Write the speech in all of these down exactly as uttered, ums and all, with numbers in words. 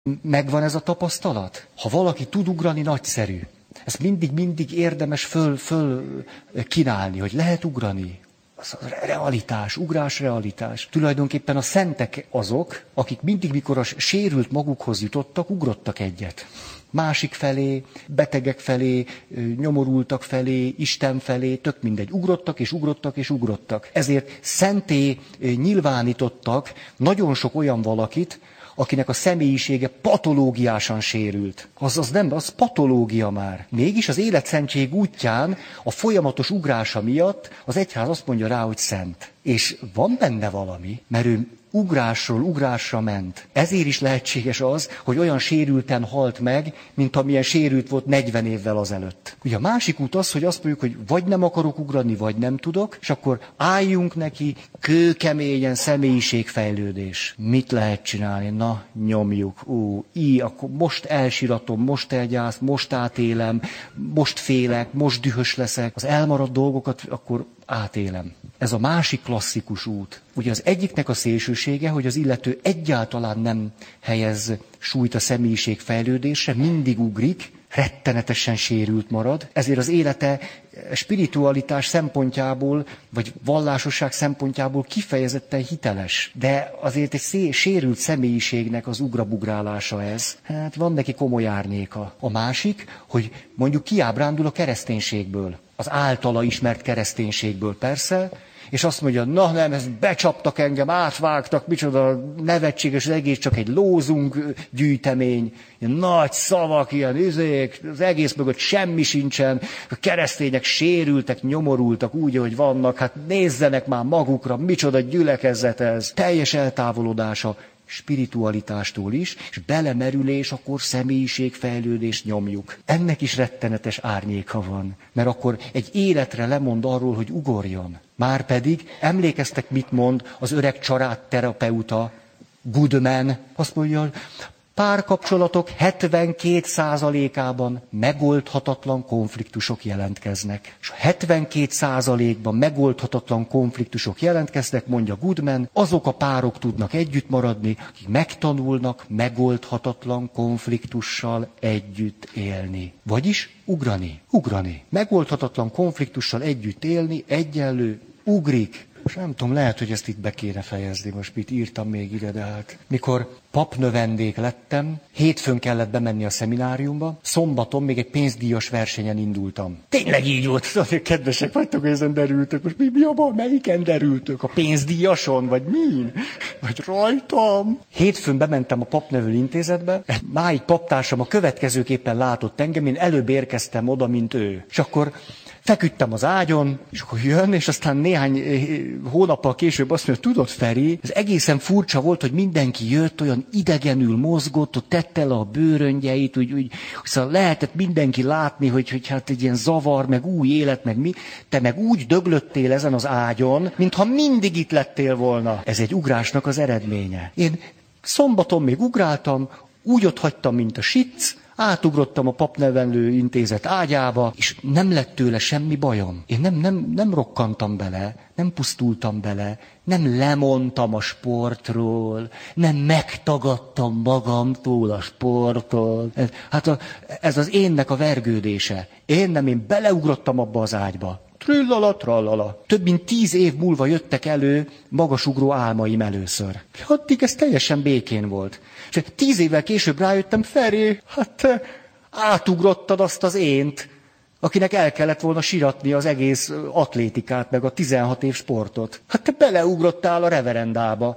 Megvan ez a tapasztalat? Ha valaki tud ugrani, nagyszerű. Ezt mindig-mindig érdemes föl, föl kínálni, hogy lehet ugrani. Az a realitás, ugrás realitás. Tulajdonképpen a szentek azok, akik mindig, mikor a sérült magukhoz jutottak, ugrottak egyet. Másik felé, betegek felé, nyomorultak felé, Isten felé, tök mindegy. Ugrottak és ugrottak és ugrottak. Ezért szenté nyilvánítottak nagyon sok olyan valakit, akinek a személyisége patológiásan sérült. Az, az nem, az patológia már. Mégis az életszentség útján, a folyamatos ugrása miatt az egyház azt mondja rá, hogy szent. És van benne valami, mert ő ugrásról ugrásra ment. Ezért is lehetséges az, hogy olyan sérülten halt meg, mint amilyen sérült volt negyven évvel azelőtt. Ugye a másik út az, hogy azt mondjuk, hogy vagy nem akarok ugrani, vagy nem tudok, és akkor álljunk neki kőkeményen személyiségfejlődés. Mit lehet csinálni? Na, nyomjuk. Ú, í, akkor most elsiratom, most elgyász, most átélem, most félek, most dühös leszek. Az elmaradt dolgokat akkor átélem. Ez a másik klasszikus út. Ugye az egyiknek a szélsősége, hogy az illető egyáltalán nem helyez súlyt a személyiség fejlődésre, mindig ugrik, rettenetesen sérült marad, ezért az élete spiritualitás szempontjából, vagy vallásosság szempontjából kifejezetten hiteles. De azért egy szé- sérült személyiségnek az ugrabugrálása ez. Hát van neki komoly árnyéka. A másik, hogy mondjuk kiábrándul a kereszténységből. Az általa ismert kereszténységből persze, és azt mondja, na nem, ezt becsaptak engem, átvágtak, micsoda nevetséges, az egész csak egy lózunk gyűjtemény, ilyen nagy szavak, ilyen izék, az egész mögött semmi sincsen, a keresztények sérültek, nyomorultak úgy, ahogy vannak, hát nézzenek már magukra, micsoda gyülekezet ez, teljes eltávolodása spiritualitástól is, és belemerülés, akkor személyiségfejlődés nyomjuk. Ennek is rettenetes árnyéka van, mert akkor egy életre lemond arról, hogy ugorjon. Márpedig, emlékeztek, mit mond az öreg családterapeuta, Goodman, azt mondja, párkapcsolatok hetvenkét százalékában megoldhatatlan konfliktusok jelentkeznek. És a hetvenkét százalékban megoldhatatlan konfliktusok jelentkeznek, mondja Goodman, azok a párok tudnak együtt maradni, akik megtanulnak megoldhatatlan konfliktussal együtt élni. Vagyis ugrani, ugrani. Megoldhatatlan konfliktussal együtt élni, egyenlő, ugrik. És nem tudom, lehet, hogy ezt itt be kéne fejezni, most mit írtam még ide, de hát. Mikor papnövendék lettem, hétfőn kellett bemenni a szemináriumba, szombaton még egy pénzdíjas versenyen indultam. Tényleg így volt, kedvesek vagytok, hogy ezen derültök. Most mi, mi a baj, melyiken derültök? A pénzdíjason, vagy min? Vagy rajtam? Hétfőn bementem a papnevelő intézetbe, máig paptársam a következőképpen látott engem, én előbb érkeztem oda, mint ő. És akkor feküdtem az ágyon, és akkor jön, és aztán néhány hónappal később azt mondja, tudod, Feri, ez egészen furcsa volt, hogy mindenki jött, olyan idegenül mozgott, ott tette le a bőröngyeit, úgy, úgy, szóval lehetett mindenki látni, hogy, hogy hát egy ilyen zavar, meg új élet, meg mi. Te meg úgy döglöttél ezen az ágyon, mintha mindig itt lettél volna. Ez egy ugrásnak az eredménye. Én szombaton még ugráltam, úgy ott hagytam, mint a sic, átugrottam a papnevelő intézet ágyába, és nem lett tőle semmi bajom. Én nem, nem, nem rokkantam bele, nem pusztultam bele, nem lemondtam a sportról, nem megtagadtam magamtól a sporttól. Hát a, ez az énnek a vergődése. Én nem, én beleugrottam abba az ágyba. Trillala, trallala. Több mint tíz év múlva jöttek elő magasugró álmaim először. Addig ez teljesen békén volt. És tíz évvel később rájöttem, Feri, hát te átugrottad azt az ént, akinek el kellett volna siratni az egész atlétikát, meg a tizenhat év sportot. Hát te beleugrottál a reverendába.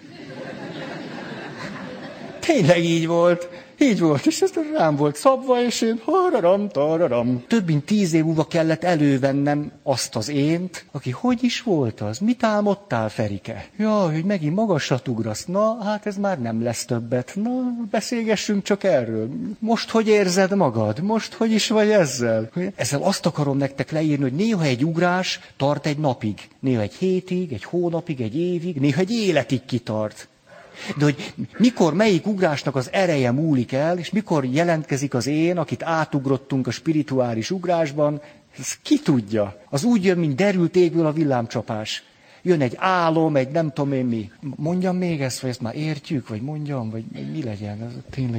Tényleg így volt. Így volt, és ez rám volt szabva, és én hararam, tararam. Több mint tíz év múlva kellett elővennem azt az ént, aki hogy is volt az? Mit álmodtál, Ferike? Jaj, hogy megint magasat ugrasz. Na, hát ez már nem lesz többet. Na, beszélgessünk csak erről. Most hogy érzed magad? Most hogy is vagy ezzel? Ezzel azt akarom nektek leírni, hogy néha egy ugrás tart egy napig. Néha egy hétig, egy hónapig, egy évig, néha egy életig kitart. De hogy mikor melyik ugrásnak az ereje múlik el, és mikor jelentkezik az én, akit átugrottunk a spirituális ugrásban, ez ki tudja. Az úgy jön, mint derült égből a villámcsapás. jön egy álom, egy nem tudom én mi. Mondjam még ezt, vagy ezt már értjük, vagy mondjam, vagy mi legyen. Ez tényleg